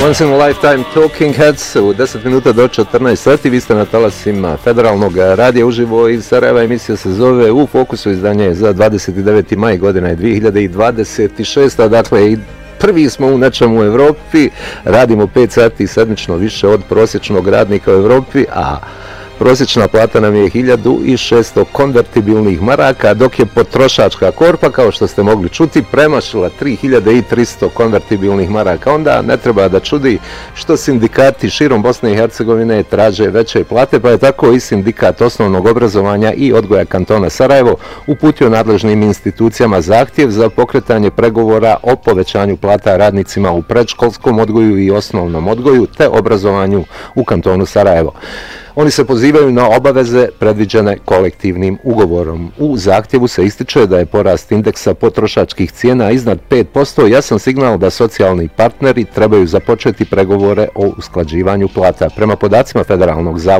Once in a Lifetime Talking Heads u 10 minuta do 14 sati. Vi ste na talasima Federalnog radija uživo iz Sarajeva. Emisija se zove U fokusu, izdanje za 29. maj, godina je 2026. Dakle, i prvi smo u nečemu u Evropi. Radimo 5 sati sedmično više od prosječnog radnika u Evropi, a prosječna plata nam je 1600 konvertibilnih maraka, dok je potrošačka korpa, kao što ste mogli čuti, premašila 3300 konvertibilnih maraka. Onda ne treba da čudi što sindikati širom Bosne i Hercegovine traže veće plate, pa je tako i sindikat osnovnog obrazovanja i odgoja kantona Sarajevo uputio nadležnim institucijama zahtjev za pokretanje pregovora o povećanju plata radnicima u predškolskom odgoju i osnovnom odgoju te obrazovanju u kantonu Sarajevo. Oni se pozivaju na obaveze predviđene kolektivnim ugovorom. U zahtjevu se ističe da je porast indeksa potrošačkih cijena iznad 5% jasan signal da socijalni partneri trebaju započeti pregovore o usklađivanju plata. Prema podacima Federalnog zavoda